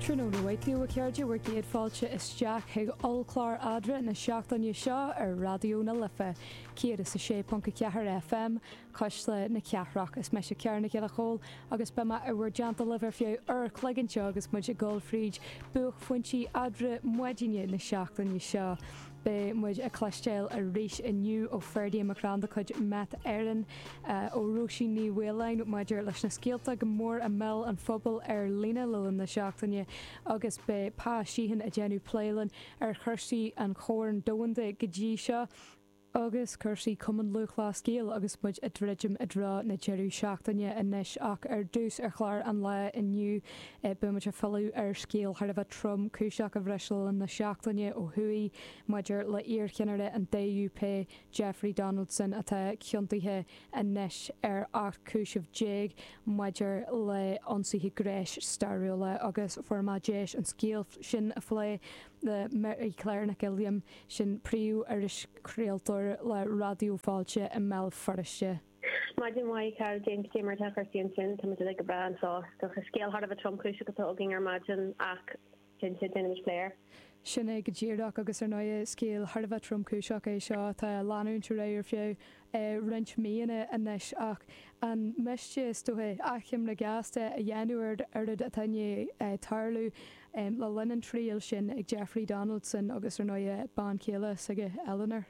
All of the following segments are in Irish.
Tróna Whiteley cearde bhar géad fáilte isteach chuig olclár adra na seachtaine seo ar radioúna lifa. Céad is a 6.4 FM, cos le na ceathraach is me se cearna gead a chól, agus be ma a bhar deanta lifa fiú ar chleigantse agus muid a Goldfried buach fointí adra muidine na seachtaine seo. Be muid a clastéil a ríis iniu ó Ferdi Macranda chuid Matt Erin ó Roisin ní Wélein maidir leis na scéalta go mór a mell an phobal ar lína lelan na seachtaine agus be pá síhan a déanú pléilan ar chuirsaí an chóran dóanda go dtí seo. Agus chuirsaí cuman luchlá scéal agus muid a dreidim a drá na jeú seachtaine a neis ach ar dús ar chláir an le inniu buimiid a fallú ar scéal thar a bheith trom cúiseach a bhreisiil na seachtaine ó thuí maidir le íorcheanire an DUP Jeffrey Donaldson atá ceantaithe a neis ar 8 cúisimh déag maidir le ansaithe gréis starúla agus formáidéis an scéal sin a phlé le Mary Claire na Gilliam sin príú ar is creaaltor le radioáilte a mell foriste. Maidin mai cael James Gamer Tucker sin tam le go brand so go scéal hard a Trump cruise go ging ar margin ach sin player. Sinna go ddíireach agus ar 9 scéal Harbh Trump cúiseach é seo tá láúnú réir fiú rint míana a neis ach an meiste stothe achim na gasasta a dhéanúir airad a taine tarlú le linan tríal sin ag Jeffrey Donaldson agus ar 9 ban céile sige Eleanor.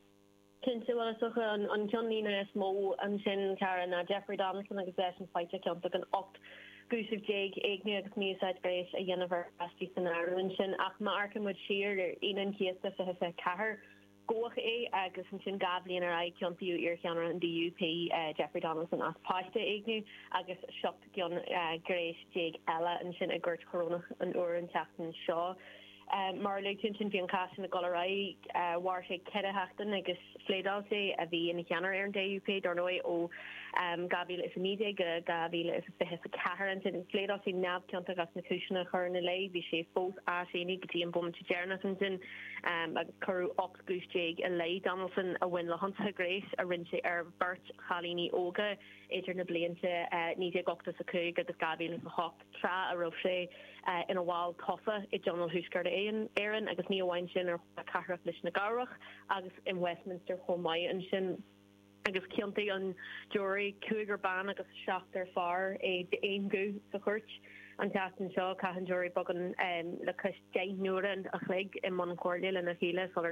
Tinse well socha an Johnnína is mó an sin Karen a Jeffrey Donaldson agus an fighte ceanta an 8 Gúsih déag éagní agus míosáid gréis a dhéanamhar astí san airún sin ach má arcam muid siar ar inan chéasta sa hefa cethir goch é agus an sin gablíon ar aid ceantaú iorcheanna an DUP Jeffrey Donaldson as páiste éagní agus seocht gion gréis déag eile an sin a gcuirt corona an uair an teachtain seo. Mar le tin bhí an caian na goraí war sé ceide heachtain agus flédáilté a bhí ina cheanar ar an DUP darnóid ó gabhíle is míide go gabhíle is fithe a cethir an sin flédáiltí neamhceanta gas na cúisina chur na lei bhí sé fós a sénig go dtí an bum dearna an sin agus curú 8 gúisteig a lei Donaldson a bhain le hansa gréis a rin sé ar Bert chalíní óga éidir na blianta níide gotas a chuig agus gabhíle a hop tra a roh sé ina bháil tofa i Donald Huskard Aaron agus ní bhhain sin ar carach leis na garach agus in Westminster chomáid an sin agus ceantaí an jury cuaiggur ban agus seachtar far é aon go sa chuirt an teachtain seo caihan jury bogan le cos 10 nuair a chléig in man cordéil in a chéile so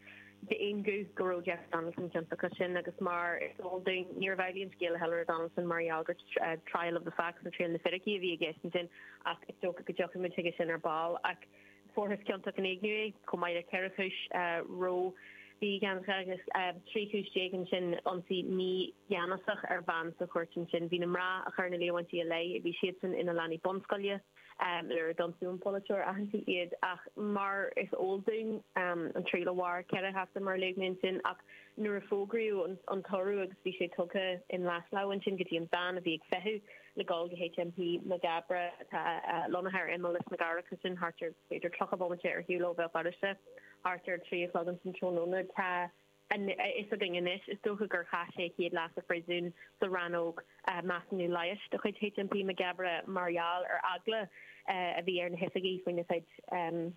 de aon go goró Jeff Donaldson ceanta sin agus mar is all doing níor bhailíonn scéal Hillary Donaldson mar eagar trial of the facts na trial na fidicí a bhí a gceist sin ach is tócha go deocha muid tuige sin ar ball ach forhas ceanta an éagniú comáid a ceirithúis ró bhí gan agus tríústégan sin ansaí ní dhéanasach ar bhan sa chuirtin sin bhí na mrá a chuirna lehaintí a lei bhí siad san ina leanaí bonscoile ar donún polúir ahananta iad ach mar is óldún an trí lehhar ceire heasta mar leagmén sin ach nuair a fógraú an torú agus bhí sé tucha in Lasláin sin go dtí an ban a bhí ag feithú le gáil go HMP na Gabra tá lonathair Emmalis na Garach sin hartar féidir trochabbomte ar hiúló bheith bariste hartar trí chlágan san tróna tá is a ging inis is dócha gur chaise chéad las a frisún sa ranóg measnú laiis do chuid HMP na Gabra Marial ar agla a bhí ar na hisaí faoin naid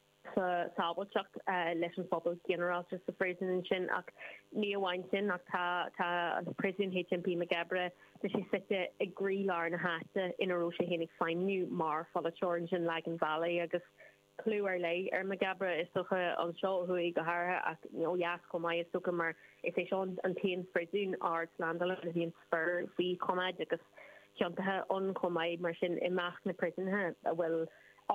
sa sábalteach leis an phobal general just sa frisún sin ach ní bhhain sin ach tá an prisún HMP na Gabra na si site ag grílar na háta ina ró sé hénig feinniu mar folatóir sin Lagan Valley agus clúar lei ar me Gabra is socha an seo thuí go háirthe ach jaas comá is socha mar is é seo an taon frisún ard landala a bhíon spur fao comáid agus ceantathe an comáid mar sin i meach na prisinthe a bhfuil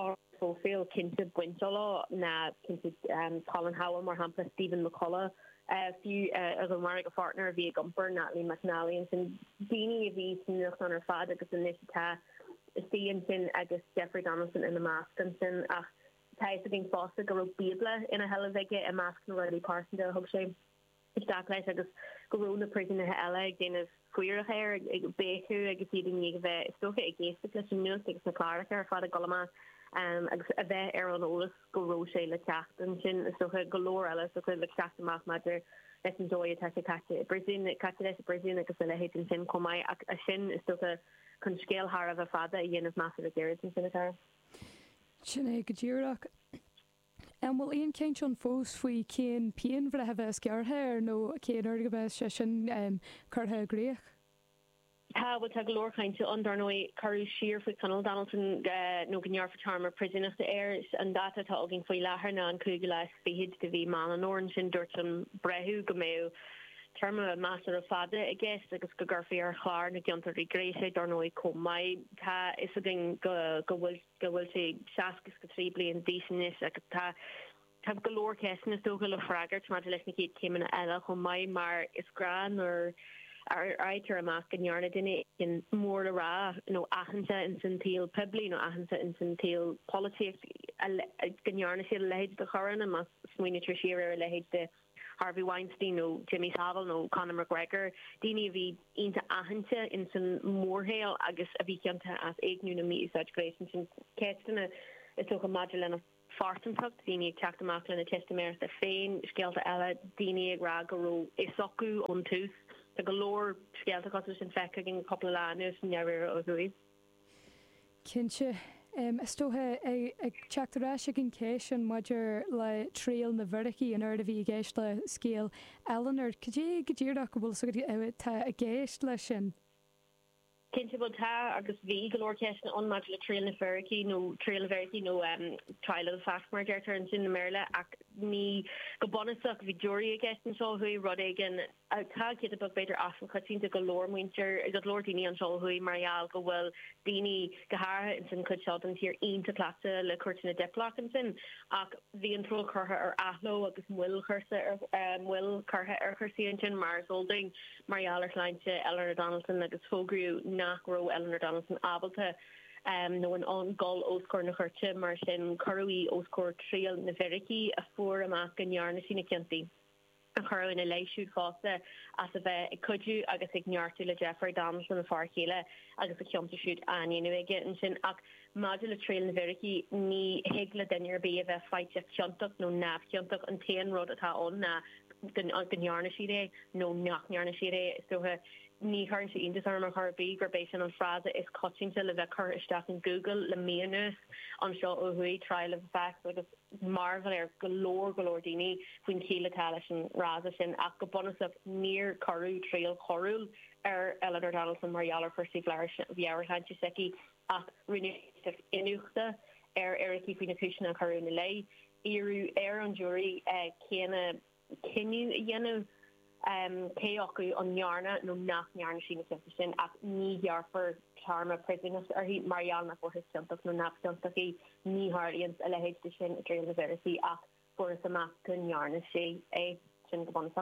fóféil cinnte buinte lá na cinnte Colin Howell mar hampla Stephen McCullough fiú as an mar go partner bhí gumper Natalie McNally an sin daoine a bhí nuach an ar fad agus an nisitá Ian sin agus Jeffrey Donaldson in the mask an sin ach tais a gin fásta go bíbla ina helaige a mask na ruí pásan hog sé isteach agus go na prison eile ag déanamh cuiirchéir ag béú agus iad ní bheith stocha ag géiste leis an nuas agus na chláiricha ar fad a golama agus a bheith ar an ólas go ró sé le teachtan sin stocha golóir eile so chuil le teachtamach maidir leis an dóid te caite Brisún caite leis Brisún agus le héit an sin comáid ach a sin is stocha chun scéal har a fada a dhéanamh mass a géir an sinnatar. Sinné go ddíireach. Bhfuil íon céint an fós faoi céan peon bhre a bheith cearthe ar nó céan ar go bheith sé sin chutha gréach? Tá bhfuil tá glórchainte andar nói carú siar faoi Conal Donaldson nó gnear for charmer prisonach de air an data tá agin faoi láthair ná an cúige leis fihiid go bhí má an oran sin dúirt an brethú go méú terma master of fada I guess agus go gurfií ar chláir na giontarí gréise dar nói comai tá is a gin go bhfuil sé seacas go trí blion dísannis agus tá golóir cean is dóga le freigart má leis na céad céimena eile chomai mar is gran or aitar amach gannearna duine in mór le rá nó achansa in san taal pibli nó achansa in san taal politics gannearna sé lehéid de choran a mas smuoine trisir ar lehéid de Harvey Weinstein no Jimmy Savile no Conor McGregor dini vi inta ahanta in san moorhail agus a vikanta as eignú na mi such grace sin ketna is ook a modulin of fartentucht dini chapter maklen a testament the féin skelta ella dini ragaro isoku on tooth the galore skelta cos sin feka gin couple anus never o hui Kinse Istóthe ag teachtarrás gin céis an maidir le tríal na bhiricí an air a bhí géist le scéal Eleanor, could go ddíireach go bhfuil so tá a géist lei sin? Kintable ta agus vi galore question on module trail na feriki no trail verity no trial of fast marker turns in Merla ni go bonusach Victoria guest and so hui Rodigan a tag kit about better often cutting to galore winter got Lord Dini and so hui Marial go well Dini Gahara and some cut shot here into class le curtain a deplock and sin the intro curha or ahlo agus will cursa will curha or cursi and Mars holding Marial or line to Eleanor Donaldson agus fogru nachro Eleanor Donaldson abalta no an on goal oscor na churche mar sin curry oscor trail na veriki a for amach an yarna sin kinti a chur in a leisiú fásta as a bheith coudú agus ag neartú le Jeffrey Donaldson a farchéile agus a ceomta siút aine ige an sin ach module trail na veriki ní hegla denir be a bheith feite ceontach nó nab ceontach an téan rud atá on na gannearna siide nó nachnearna siide so ní chuann sé indasarm a chubí gur bééis an frasa is cochingta le bheith chur isteach an Google le méanús an seo ó hui trial of facts agus marvel ar golóir daoine faoin chéile talais an rása sin ach go bonusach níor choú trail choúil ar Eleanor Donaldson Marialler for siglar bhearhainte seki ach rinne inuchta ar Eric faoin na cúisina choú na lei iru ar an jury céna cinú a dhéanamh Keoku on Yarna no nach Yarna sin sin ach ní jarfar charma prisoners or he Mariana for his stuff no nach stuff ní hardians a lehéid de sin during the verity ach for a mak kun Yarna sé sin bonach.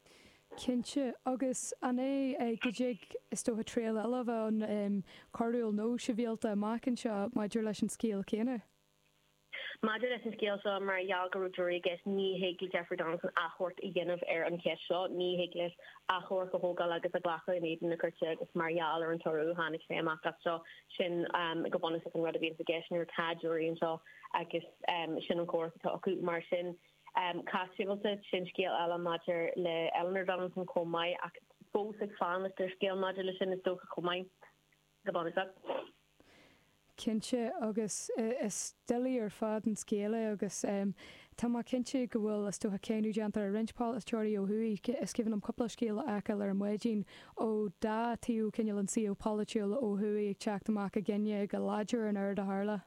Kinse agus an godig is sto a trail eile an carúil nó sivíalta macan seo maidir leis an scéal céine. Maidir leis an scéal seo mar jagarú dúrigus ní héigil Jeffrey Donaldson achort I dhéanamh ar an ceis seo ní héiglis achor go hógal agus a ghlacha in éidir na curte agus marial ar an torú hánig sé amachchas seo sin go bonus an rud a bhíon a gceisna ar tadúirí an seo agus sin an cuatá acu mar sin caiisibalta sin scéal eile maidir le Eleanor Donaldson comai ach fós ag fan is tar scéal maidir le sin is dócha comai go bonus. Kinse agus is stilí ar fad an scéile agus tá má cinse go bhfuil is tucha céanú deantar a rinspáil is teorí ó thuí is givan am coppla scéile acail ar an muidín ó dá tíú cineal an sío politiúil ó thuí ag teach amach a gine go láidir an air de hála.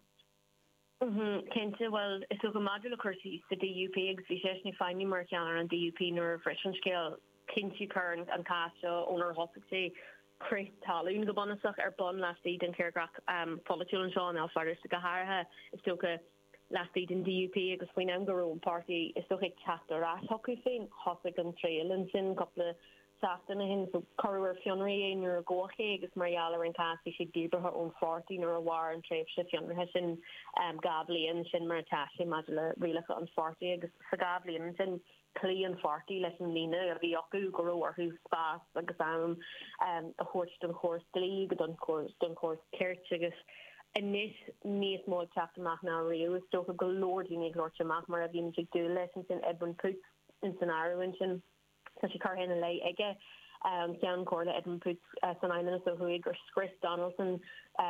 Kente well is ook a module cursi the DUP agus vi sé feinni mar an DUP nor freschen scale kinsi current an cast owner hospital Chris talún go bonach ar bon lastíd an ceirgrach folitiúil an seo an alfarder go háirthe is tócha lastíd an DUP agus faoin an gorón party is tócha chapter as hocu féin hosig an trail an sin couple saftan hin so choir fionraí nuair a ggóché agus marialar an casti sé ddíbrethe ón 40 nuair a war an tréh se fionrathe sin gablion sin mar taisi module rilacha an 40 agus sa gablion sin clí an 40 leis an lína a bhí acu go roiar thuú spás agus am a chóirt don chós lí go don chós ceirt agus inis níos mód teachtamach ná riú is tócha go lordínig glóirteach mar a bhíon dú leis sin Edwin Poots in san áhain sin tá sé car héna lei aige Cean Corla Edmund Poots san Island so huig gur Chris Donaldson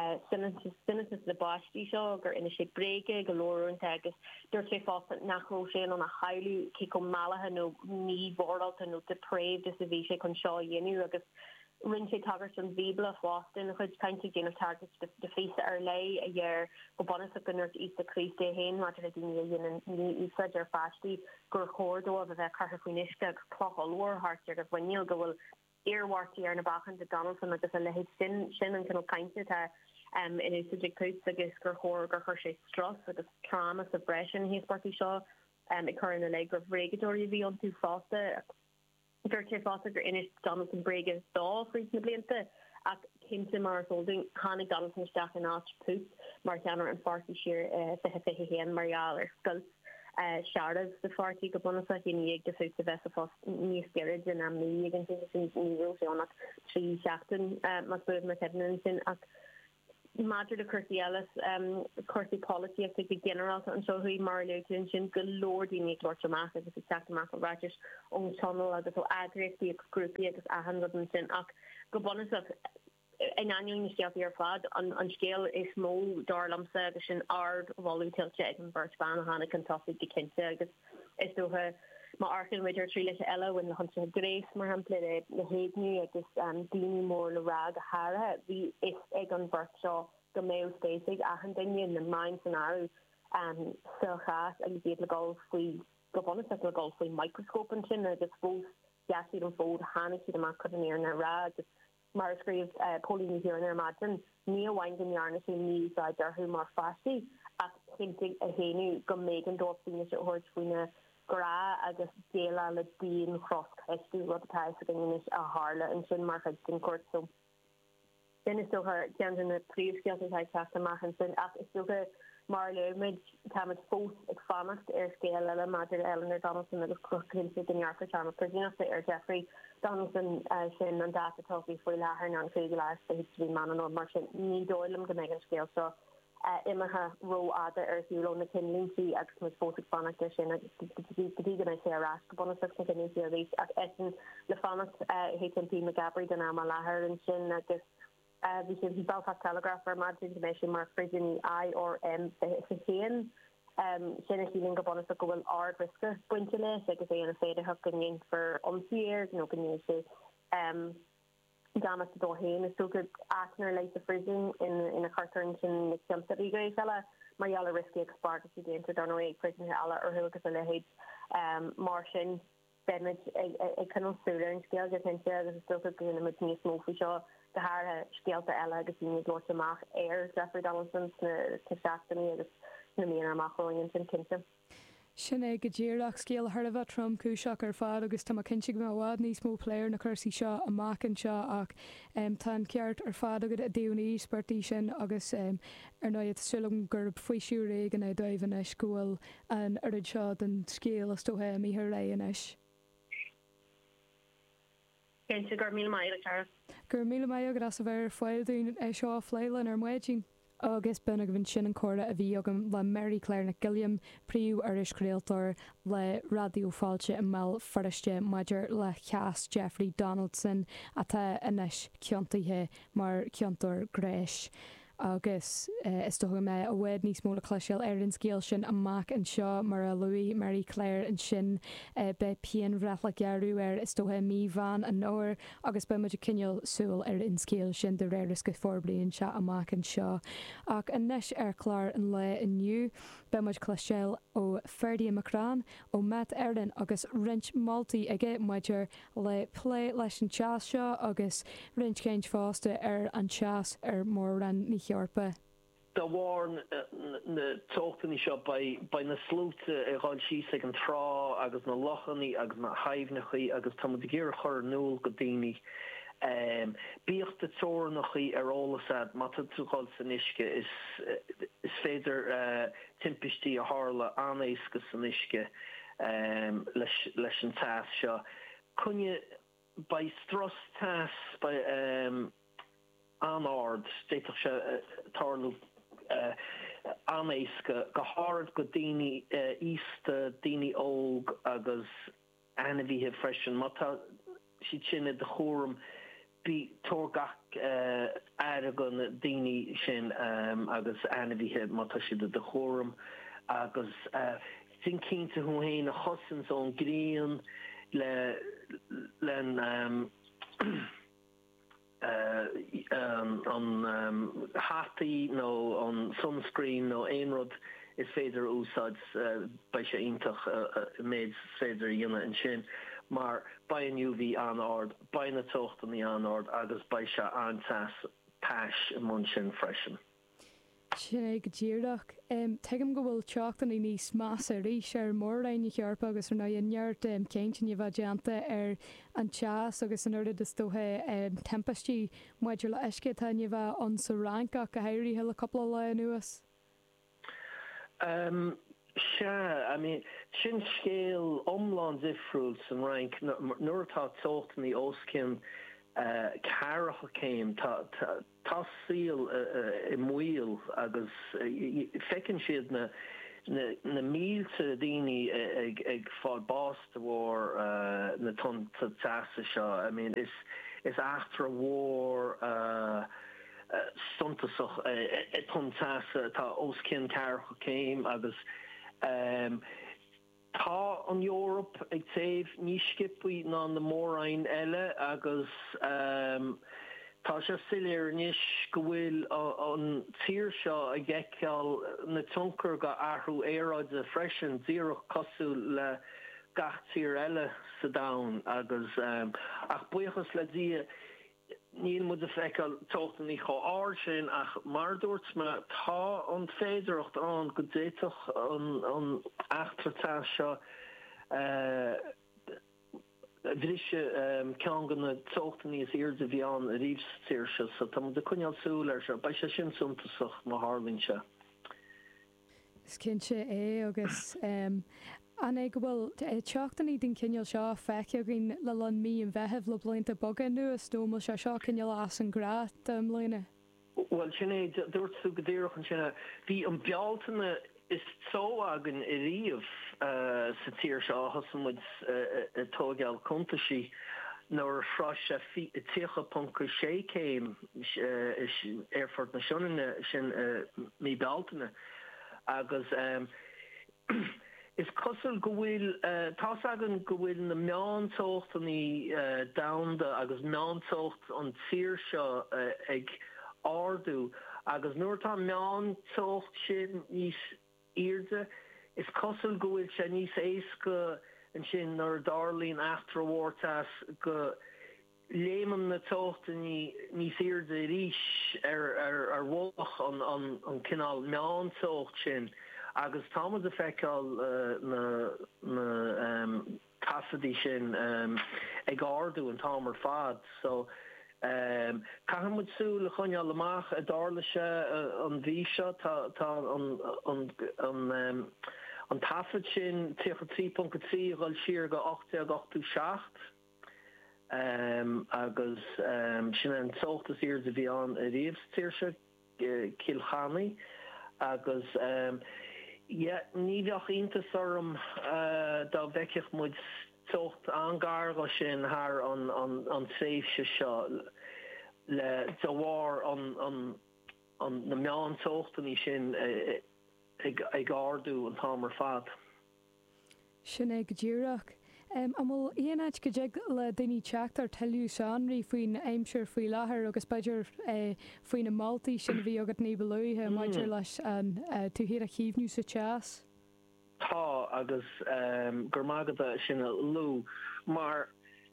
sinnas le bátí seo gur ina sé brege go lorúnta agus dúir sé fá nachró sé an a hailú cí go malaha nó ní bordalta nó depraved is a bhí sé chun seo dhéanú agus rin sé tagart an bhíbla fástin a chud caiinte déanamh targets de fésa ar lei a dhear go bonus a gunnirt ísa críste héin mar a dine dhéanaan ní úsad ar fáistí gur chódó a bheith cartha faoinisce agus cloch a lórhartir agus bhainníl go bhfuil earwarty ar na bachan de Donaldson agus a lehéid sin an can kainte in úsaidir cúts agus gur chóir gur chuir sé stras agus trauma sa bresin hí sportí seo i chu in a le gur régadóí bhí an tú fásta gur sé fásta gur inis Donaldson breige dá frí na blianta ach cinnte mar holding hánig Donaldson isteach in áit pút mar ceanar an fartí siir fi héan mariaal ar skult Shardas the farty go bonus ag de fut ve fos ní spirit in am ní gan ní trí seachtan mas bu mar tebn sin ach Madrid de Curcialis Corsi policy of the general an so hui mar sin go lordí ní Lord Mac agus exact Mac Rogers on tunnel agus o adres die groupie agus a 100 sin ach go bonus of in annual ar fad an scale is mó darlamsa agus sin ard volú tiltte an Birchban hanna an tofi de kinte agus is do ma arkin widir trí lei ella win han Grace mar hapla na héadní agus dini mór le rag a hara vi is ag an Birchshaw go mé spacig a han dinne in na main scenario silchas agus dé le golf fui go bonus le golf fui microscope an sin agus fós gasí an fód hanna si ma coordinair na rag mar skrif Pauline here in their imagine ní winding yarn sé ní darhu mar fasti at hinting a hénu go megan do finish hort fine gra agus déla le dean cross christu wat is a harle and sin mar in court so then is still her in the previous skills machen sin at is still mar mid tam fós ag fannacht scale Madrid Eleanor Donaldson agus crucin in York charm Virginia Jeffrey Donaldson sin an data tofi foi lehar an fé vi man an mar ní doilem go megan scale so imaha ro ada hiúlo na kin linsi agus mu fótig fannacht sin gan sé ras bonus ag essen le fannacht HMP McGabry den am lehar an sin agus vi sé hí Belfast Telegraph ar mad information mar frisini IRM féin sinna híling go bonus go bhfuil ard riske buinte leis agus é an féidir ha gannéin for omsiir no ganné sé damas do héin is so go anar leit a frisin in a cartern sin niamsa vigé fella marall riski expart si déint don ag prison alla or hugus a lehéid mar sin damage ag canúler an scale agus sto go mit ní smófi seo de haar skeelte ella agus ní Lord Mac Jeffrey Donaldson teachtaní agus na mé amachroing sin kinte. Sin é go ddíach scéal thbh trom cúiseach ar fád agus tá cinse go bhád níos mó pléir na chusaí seo amachchan seo ach tá ceart ar fád agad a dúnaí sportí sin agus ar náiad sulm gur faoisiú ré gan é daimhan is scúil an arid seo den scéal as tóthe míthir réanis. Gur mí mai gur mí mai agus a bhar foiilún é seo fléilen ar muidjin. Agus buna go bhín sin an córa a bhí agam le Mary Claire na Gilliam príú ar iscréaltar le radioáilte i mé foriste maidir le cheas Jeffrey Donaldson atá inis ceantaithe mar ceantar gréis. Agus is do me a bhid níos móla cluisiil ar an scéal sin amach an seo mar a Louis Mary Claire an sin be pean bhreathla gearú ar is dóthe mí bhain an nóir agus be muidir cineal súil ar in scéal sin de réiris go forblion se amach an seo. Ach an neis ar chlár an le inniu be muid cluisiil ó Ferdi Macrán ó Matt Erden agus rint Maltaí aige maidir le plé leis an teas seo agus rint céint fásta ar an teas ar mór an ní Orpa. Da warn na tochtani seo by na slúte gáil sí ag an trá agus na lochaní agus na haimhnachaí agus tá géir chur núl go daoine. Bíocht de tóirnachaí ar ólasad má túáil san isce is féidir timpistí a hála anéisce san isce leis an tas seo. Cunne by stras tas by anard déach se tarlú anéisce go hard go daoine ísta daoine óg agus anmhíthe freisin mátá si sinne de chóm bí tógach agan daoine sin agus anmhíthe mátá si de chóm agus sin cínta chu héin a chosan ón gríon le an hataí nó an sunscreen nó éonrod is féidir úsáid bei sé iontach méid féidir dhéine an sin mar ba an UV anard, ba na tochtan í anard agus bei se antas páis mun sin freisin. Sin é go ddíireach. Tuigim go bhfuil teachtain í níos más a rís ar mórrain i chearpa agus ar na inneart céintin i bheith deanta ar an teas agus an urda is dóthe tempestí muidir le eisce tá ní bheith an sa rancach a hairí heile coppla le nuas. Sin scéal omlán difriúil san rank nuair tá tochtaí oscin caracha céim tá síl I muil agus fecinn siad na mílte daoine ag fáil básta bhór na tonta teasa seo. Is after war stuntasach ton teasa tá oscin caracha céim agus tá an Europe ag taobh níos scipaí ná na mórrain eile agus tá sé siléir níos go bhfuil an tír seo a gceall na tionchar go athhrú éráid a freisin díreach cosú le gach tír eile sa domhan agus ach buchas le dia níl mud a feiceáil tochtaí cho áir sin ach mar dúirt me tá an féidireacht an go déitoch an achtartá seo bhríse cean gan na tochtaí is irde bhí an a ríomhstíir se so tá de cuineal súil ar se ba sé sin suntasach má Harlín se. Is cinse é agus Anna go bhfuil teachtaí den cineal seo feice gin le lan mí an bheitheh le blianta bogan nu is nómal se seo cineal as an grát léine. Well sinné dúirt sú go ddéireach an sinna bhí an bealtainna is tó agan I riamh sa tír seo thosamid tógeal contaisí nóair frá sé tíocha punca sé céim Airfort na Seanna sin mí bealtainna agus is cosúil go bhfuil tá agan go bhfuil na meántóchtaí damda agus meántócht an tír seo ag ardú agus nuair tá meántócht sin níos irde is cosúil go bhfuil sé níos éasca an sin nar darlín afterwartas go léman na tochtaí níos irde ríis ar bhlach an cinál meántócht sin. Agus támas a feiceáil na tasadí sin ag ardú an támar fad. So Cahamud sú le chuineal amach a dála se an bhí seo tá an tafad sin tíocha 3.3 gáil siar go 8 ag 8 agus sin an soltas ir de bhí an a riamhstíir se Kilchannaí agus ní bheoch iontas orm dá bheiceach muid tocht angarga sin haar an séifse seo le dohhar an na meán tochtaní sin ag ardú an támar fad. Sin ag ddíireach. Am bhfuil íonáid go déag le daoine teachtar talú seanraí faoin aimseir faoi láthair agus beidir faoin na Maltaí sin bhí agad níbalúthe maidir leis an túhéad a chíomhnú sa teas. Tá agus gur mágada sin lú mar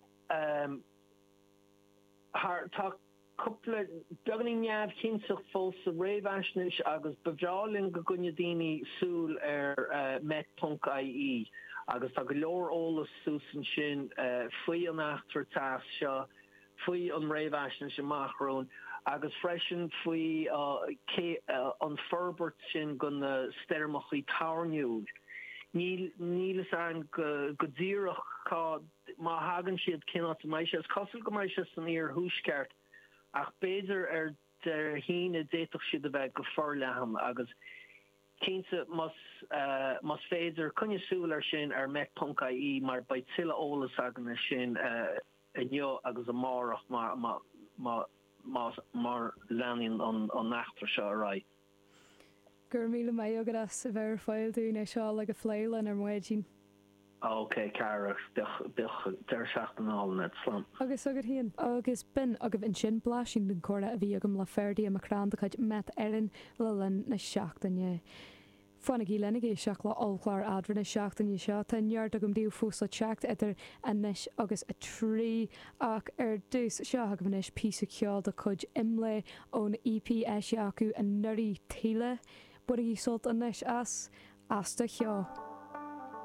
tá couple beganí neamh cinnteach fós a réimhhaisnis agus bevráilinn go gunne daoine súil ar met.ie agus tá go leor ólas súsan sin faoi an achtartás seo faoi an réimhhaisnis amachrón agus freisin faoi an ferbert sin gon na steirmeachí tarniúil. Níl is an go ddíireach cá má hagan siad cinát maiise is cosúil go maiise san íar thuisceart ach béidir ar de híine déitoch siad a bheith go forleham agus cínta mas féidir cunne súil ar sin ar met.ie mar bei tiile ólas agan sin inniu agus a marach mar lenin an nachtar seo ará. Gur míle mé agad as a bhar fáil dún é seo le go phléilen ar muidín. Ok, Cara, der seachtain all net slam. Agus agad híon agus bin agah in sin blasin den córa a bhí agam le ferdi a macrán de chuid met erin le lin na seachtainne. Fanna í lenig é seach le allchláir adra na seachtainne seo tá neart agam díú fús le teacht idir anis agus a trí ach ar dús seo agam inis pí ceáil de chuid imle ón EPS acu a nuirí tíle bud í solt anis as asta cheá.